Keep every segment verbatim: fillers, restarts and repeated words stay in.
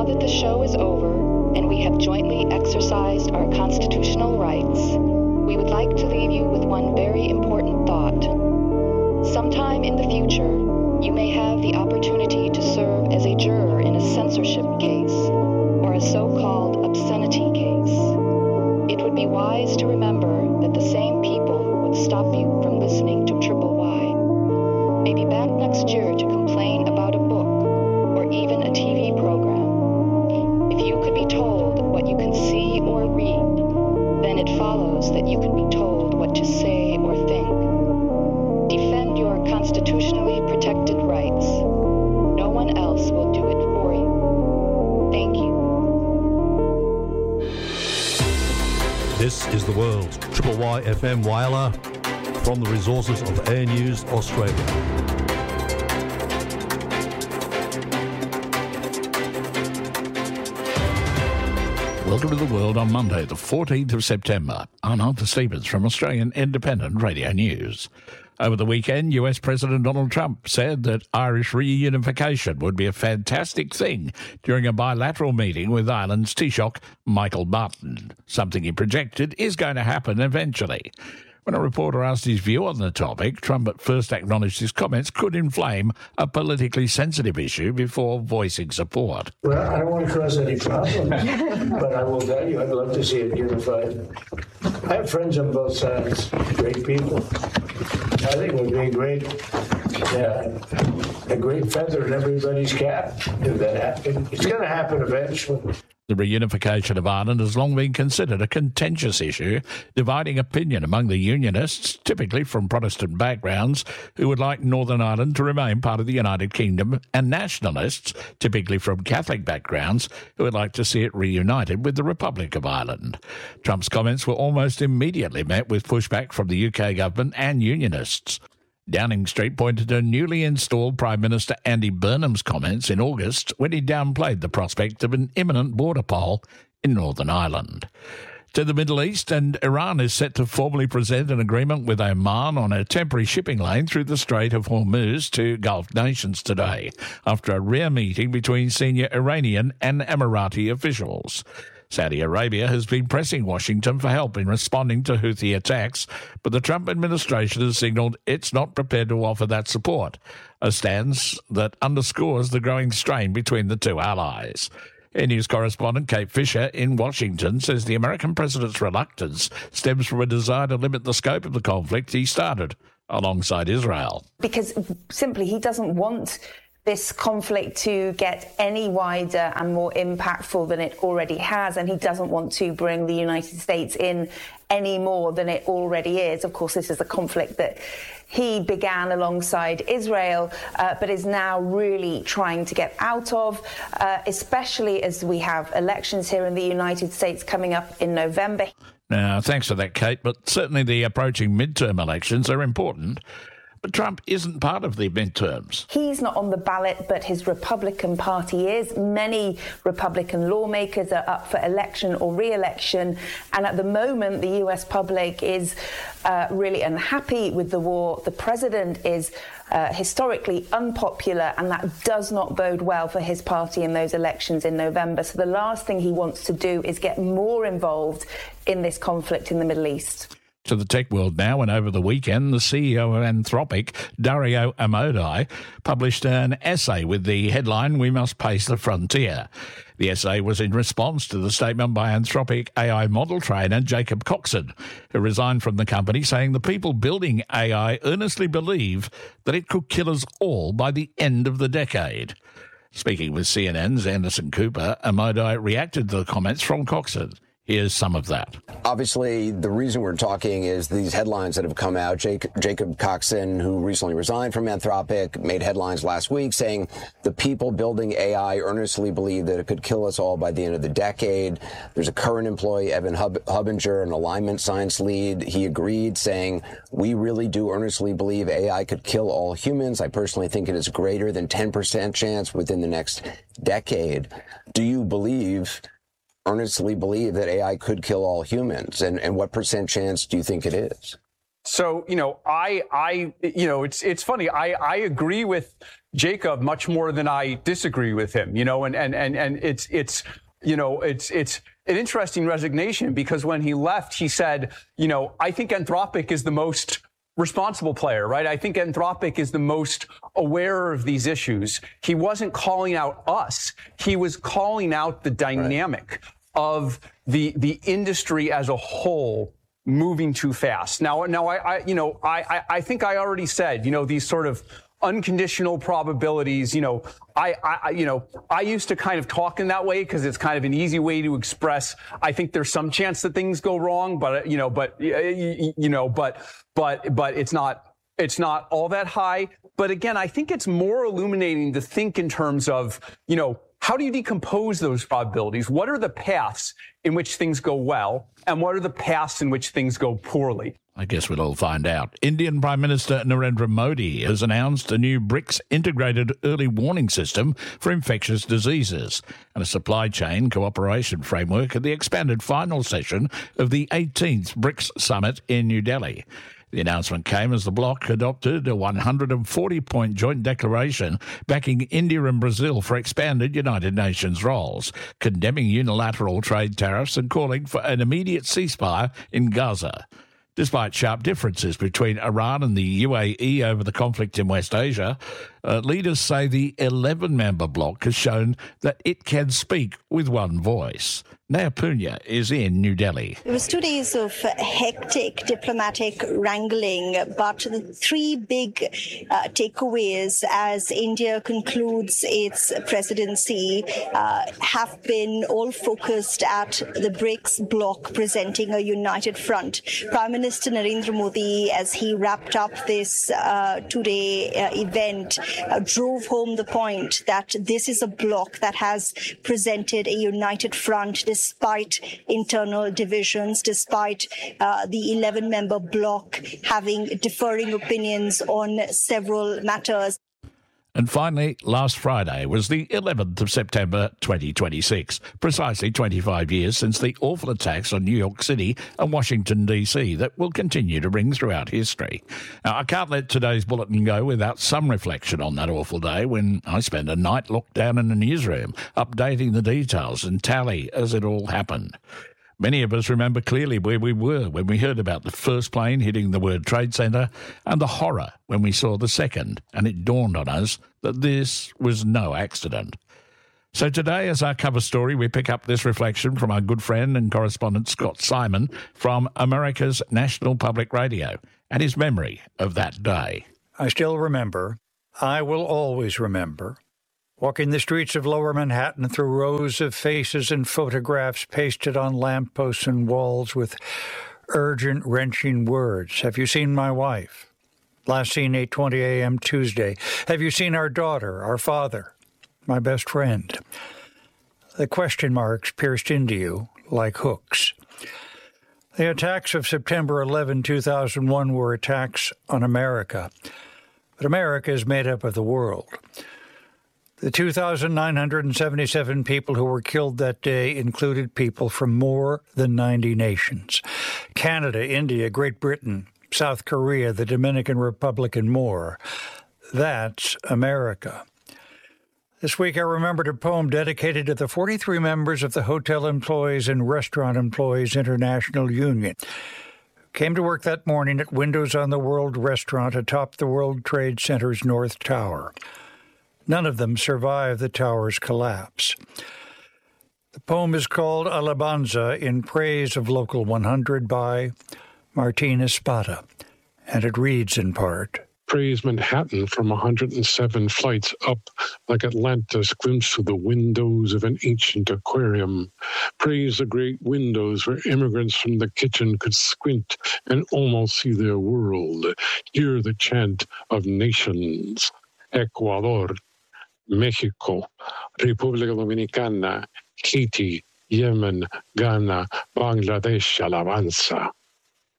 that the show is over and we have jointly exercised our constitutional rights, we would like to leave you with one very important thought. Sometime in the future, you may have the opportunity to serve as a juror in a censorship case or a so-called obscenity case. It would be wise to remember that the same people who would stop you from listening to Triple Y may be back next year to complain about a book or even a T V program. If you could be told what you can see or read, then it follows that you can be told what to say or think. Defend your constitutionally protected rights. No one else will do it for you. Thank you. This is The World. Triple Y F M Whyalla from the resources of Air News Australia. Welcome to The World on Monday, the fourteenth of September. I'm Arthur Stevens from Australian Independent Radio News. Over the weekend, U S President Donald Trump said that Irish reunification would be a fantastic thing during a bilateral meeting with Ireland's Taoiseach, Michael Martin, something he projected is going to happen eventually. When a reporter asked his view on the topic, Trump at first acknowledged his comments could inflame a politically sensitive issue before voicing support. Well, I don't want to cause any problems, but I will tell you, I'd love to see it unified. I have friends on both sides, great people. I think it would be a great, yeah, a great feather in everybody's cap if that happened. It's going to happen eventually. The reunification of Ireland has long been considered a contentious issue, dividing opinion among the Unionists, typically from Protestant backgrounds, who would like Northern Ireland to remain part of the United Kingdom, and Nationalists, typically from Catholic backgrounds, who would like to see it reunited with the Republic of Ireland. Trump's comments were almost immediately met with pushback from the U K government and Unionists. Downing Street pointed to newly installed Prime Minister Andy Burnham's comments in August when he downplayed the prospect of an imminent border poll in Northern Ireland. To the Middle East, and Iran is set to formally present an agreement with Oman on a temporary shipping lane through the Strait of Hormuz to Gulf nations today, after a rare meeting between senior Iranian and Emirati officials. Saudi Arabia has been pressing Washington for help in responding to Houthi attacks, but the Trump administration has signalled it's not prepared to offer that support, a stance that underscores the growing strain between the two allies. Air News correspondent Kate Fisher in Washington says the American president's reluctance stems from a desire to limit the scope of the conflict he started alongside Israel. Because simply he doesn't want this conflict to get any wider and more impactful than it already has, and he doesn't want to bring the United States in any more than it already is. Of course, this is a conflict that he began alongside Israel, uh, but is now really trying to get out of, uh, especially as we have elections here in the United States coming up in November. Now, thanks for that, Kate, but certainly the approaching midterm elections are important. But Trump isn't part of the midterms. He's not on the ballot, but his Republican Party is. Many Republican lawmakers are up for election or re-election. And at the moment, the U S public is uh, really unhappy with the war. The president is uh, historically unpopular, and that does not bode well for his party in those elections in November. So the last thing he wants to do is get more involved in this conflict in the Middle East. To the tech world now, and over the weekend, the C E O of Anthropic, Dario Amodei, published an essay with the headline, "We Must Pace the Frontier." The essay was in response to the statement by Anthropic A I model trainer Jacob Coxon, who resigned from the company, saying the people building A I earnestly believe that it could kill us all by the end of the decade. Speaking with C N N's Anderson Cooper, Amodei reacted to the comments from Coxon. Here's some of that. Obviously, the reason we're talking is these headlines that have come out. Jake, Jacob Coxon, who recently resigned from Anthropic, made headlines last week saying the people building A I earnestly believe that it could kill us all by the end of the decade. There's a current employee, Evan Hub- Hubinger, an alignment science lead. He agreed, saying, we really do earnestly believe A I could kill all humans. I personally think it is greater than ten percent chance within the next decade. Do you believe... earnestly believe that A I could kill all humans? And, and what percent chance do you think it is? So, you know, I, I, you know, it's, it's funny. I, I agree with Jacob much more than I disagree with him, you know, and, and, and, and it's, it's, you know, it's, it's an interesting resignation because when he left, he said, you know, I think Anthropic is the most responsible player, right? I think Anthropic is the most aware of these issues. He wasn't calling out us. He was calling out the dynamic right. of the, the industry as a whole moving too fast. Now, now, I, I you know, I, I think I already said, you know, these sort of unconditional probabilities, you know, I, I, you know, I used to kind of talk in that way because it's kind of an easy way to express. I think there's some chance that things go wrong, but, you know, but, you, you know, but, but, but it's not, it's not all that high. But again, I think it's more illuminating to think in terms of, you know, how do you decompose those probabilities? What are the paths in which things go well, and what are the paths in which things go poorly? I guess we'll all find out. Indian Prime Minister Narendra Modi has announced a new BRICS integrated early warning system for infectious diseases and a supply chain cooperation framework at the expanded final session of the eighteenth BRICS Summit in New Delhi. The announcement came as the bloc adopted a one hundred forty point joint declaration backing India and Brazil for expanded United Nations roles, condemning unilateral trade tariffs and calling for an immediate ceasefire in Gaza. Despite sharp differences between Iran and the U A E over the conflict in West Asia, uh, leaders say the eleven-member bloc has shown that it can speak with one voice. Naya Punya is in New Delhi. It was two days of hectic diplomatic wrangling, but the three big uh, takeaways as India concludes its presidency uh, have been all focused at the BRICS bloc presenting a united front. Prime Minister Narendra Modi, as he wrapped up this uh, two-day uh, event, uh, drove home the point that this is a bloc that has presented a united front despite internal divisions, despite uh, the eleven-member bloc having differing opinions on several matters. And finally, last Friday was the eleventh of September twenty twenty-six, precisely twenty-five years since the awful attacks on New York City and Washington, D C that will continue to ring throughout history. Now, I can't let today's bulletin go without some reflection on that awful day when I spent a night locked down in a newsroom, updating the details and tally as it all happened. Many of us remember clearly where we were when we heard about the first plane hitting the World Trade Center and the horror when we saw the second, and it dawned on us that this was no accident. So today, as our cover story, we pick up this reflection from our good friend and correspondent Scott Simon from America's National Public Radio and his memory of that day. I still remember, I will always remember, walking the streets of Lower Manhattan through rows of faces and photographs pasted on lampposts and walls with urgent, wrenching words. Have you seen my wife? Last seen eight twenty a.m. Tuesday. Have you seen our daughter, our father, my best friend? The question marks pierced into you like hooks. The attacks of September eleventh, two thousand one were attacks on America. But America is made up of the world. The two thousand nine hundred seventy-seven people who were killed that day included people from more than ninety nations. Canada, India, Great Britain, South Korea, the Dominican Republic, and more. That's America. This week I remembered a poem dedicated to the forty-three members of the Hotel Employees and Restaurant Employees International Union. Came to work that morning at Windows on the World restaurant atop the World Trade Center's North Tower. None of them survived the tower's collapse. The poem is called Alabanza in Praise of Local one hundred by Martin Espada, and it reads in part, Praise Manhattan from one hundred seven flights up like Atlantis glimpsed through the windows of an ancient aquarium. Praise the great windows where immigrants from the kitchen could squint and almost see their world. Hear the chant of nations. Ecuador, Mexico, República Dominicana, Haiti, Yemen, Ghana, Bangladesh, Alabanza.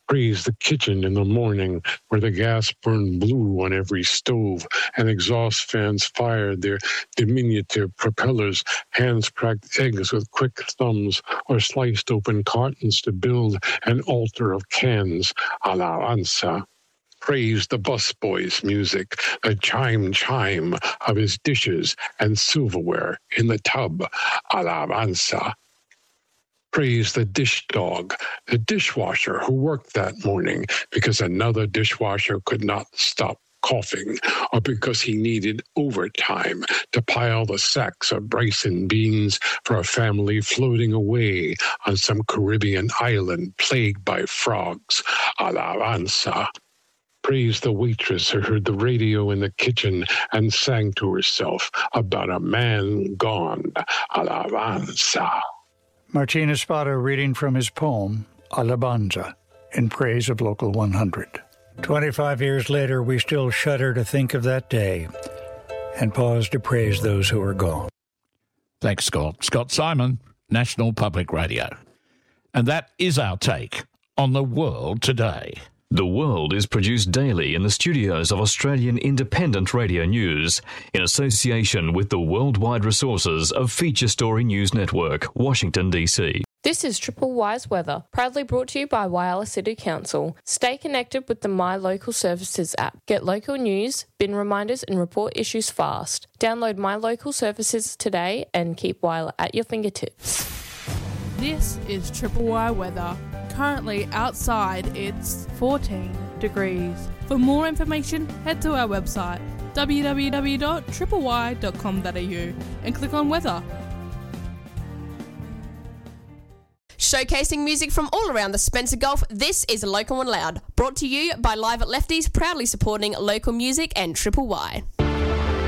Praise the kitchen in the morning where the gas burned blue on every stove and exhaust fans fired their diminutive propellers, hands cracked eggs with quick thumbs or sliced open cartons to build an altar of cans. Alabanza. Praise the busboy's music, the chime chime of his dishes and silverware in the tub. Alabanza. Praise the dish dog, the dishwasher who worked that morning because another dishwasher could not stop coughing, or because he needed overtime to pile the sacks of rice and beans for a family floating away on some Caribbean island plagued by frogs. Alabanza. Praise the waitress who heard the radio in the kitchen and sang to herself about a man gone. Alabanza. Martina Spada reading from his poem, Alabanza, in praise of Local one hundred. Twenty-five years later, we still shudder to think of that day and pause to praise those who are gone. Thanks, Scott. Scott Simon, National Public Radio. And that is our take on the world today. The World is produced daily in the studios of Australian Independent Radio News in association with the worldwide resources of Feature Story News Network, Washington, D C. This is Triple Wise Weather, proudly brought to you by Whyalla City Council. Stay connected with the My Local Services app. Get local news, bin reminders and report issues fast. Download My Local Services today and keep Whyalla at your fingertips. This is Triple Y Weather. Currently outside it's fourteen degrees. For more information, head to our website w w w dot triple y dot com dot a u and click on weather. Showcasing music from all around the Spencer Gulf, this is Local and Loud, brought to you by Live at Lefties, proudly supporting local music and Triple Y.